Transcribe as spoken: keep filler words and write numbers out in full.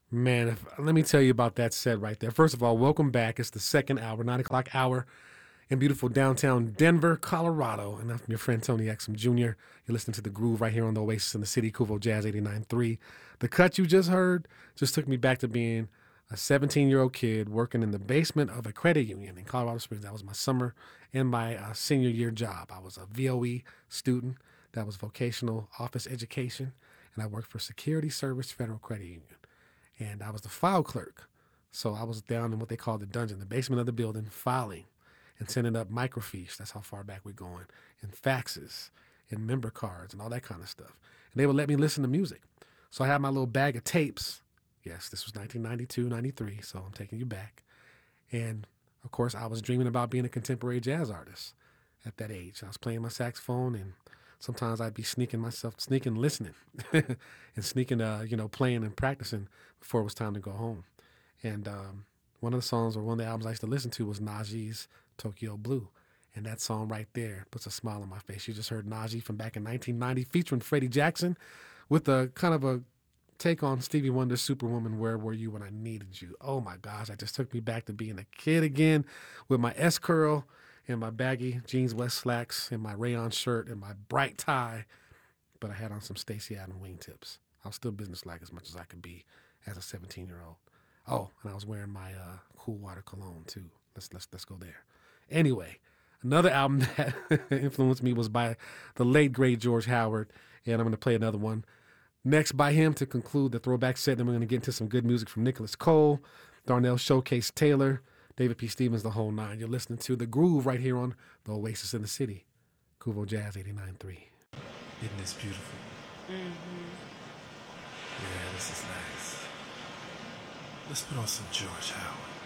Man, if, let me tell you about that set right there. First of all, welcome back. It's the second hour, nine o'clock hour in beautiful downtown Denver, Colorado. And I'm your friend Tony Exum Junior You're listening to The Groove right here on the Oasis in the City, Kuvo Jazz eighty-nine point three. The cut you just heard just took me back to being a seventeen-year-old kid working in the basement of a credit union in Colorado Springs. That was my summer and my uh, senior year job. I was a V O E student. That was vocational office education. And I worked for Security Service Federal Credit Union. And I was the file clerk. So I was down in what they call the dungeon, the basement of the building, filing and sending up microfiche. That's how far back we're going, and faxes and member cards and all that kind of stuff. And they would let me listen to music. So I had my little bag of tapes. Yes, this was nineteen ninety-two, ninety-three, so I'm taking you back. And of course, I was dreaming about being a contemporary jazz artist at that age. I was playing my saxophone, and sometimes I'd be sneaking myself, sneaking listening and sneaking, uh, you know, playing and practicing before it was time to go home. And um, one of the songs or one of the albums I used to listen to was Najee's Tokyo Blue. And that song right there puts a smile on my face. You just heard Najee from back in nineteen ninety featuring Freddie Jackson with a kind of a take on Stevie Wonder's Superwoman, Where Were You When I Needed You? Oh my gosh, that just took me back to being a kid again with my S-curl and my baggy jeans West slacks and my rayon shirt and my bright tie. But I had on some Stacey Adams wingtips. I was still businesslike as much as I could be as a seventeen-year-old. Oh, and I was wearing my uh, Cool Water cologne too. Let's let's let's go there. Anyway, another album that influenced me was by the late great George Howard, and I'm going to play another one next by him to conclude the throwback set. Then we're going to get into some good music from Nicholas Cole, Darnell Showcase Taylor, David P. Stevens, the whole nine. You're listening to The Groove right here on the Oasis in the City, Kuvo Jazz eighty-nine point three. Isn't this beautiful? Mm-hmm. Yeah, this is nice. Let's put on some George Howard.